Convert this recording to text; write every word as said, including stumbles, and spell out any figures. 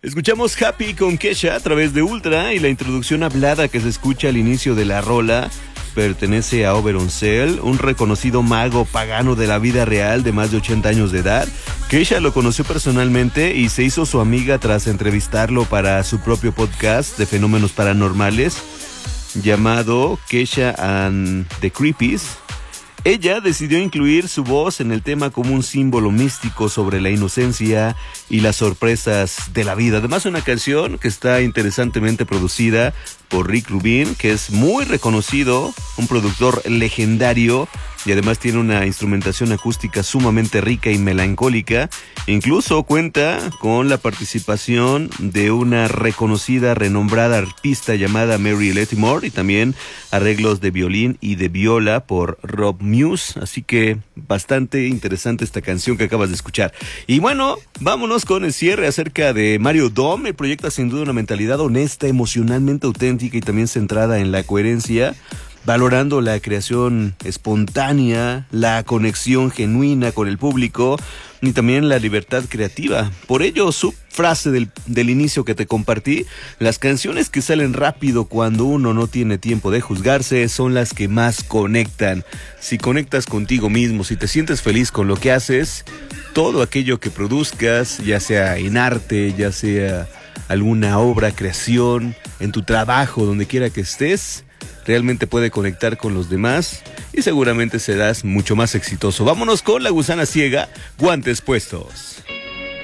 Escuchamos Happy con Kesha a través de Ultra y la introducción hablada que se escucha al inicio de la rola pertenece a Oberon Cell, un reconocido mago pagano de la vida real de más de ochenta años de edad. Kesha lo conoció personalmente y se hizo su amiga tras entrevistarlo para su propio podcast de fenómenos paranormales llamado Kesha and the Creepies. Ella decidió incluir su voz en el tema como un símbolo místico sobre la inocencia y las sorpresas de la vida. Además, una canción que está interesantemente producida por Rick Rubin, que es muy reconocido, un productor legendario, y además tiene una instrumentación acústica sumamente rica y melancólica. Incluso cuenta con la participación de una reconocida, renombrada artista llamada Mary Latimore y también arreglos de violín y de viola por Rob Muse. Así que bastante interesante esta canción que acabas de escuchar. Y bueno, vámonos con el cierre acerca de Mario Dom. El proyecto sin duda una mentalidad honesta, emocionalmente auténtica y también centrada en la coherencia, valorando la creación espontánea, la conexión genuina con el público y también la libertad creativa. Por ello, su frase del, del inicio que te compartí, las canciones que salen rápido cuando uno no tiene tiempo de juzgarse son las que más conectan. Si conectas contigo mismo, si te sientes feliz con lo que haces, todo aquello que produzcas, ya sea en arte, ya sea alguna obra, creación, en tu trabajo, donde quiera que estés, realmente puede conectar con los demás y seguramente serás mucho más exitoso. Vámonos con La Gusana Ciega, Guantes Puestos.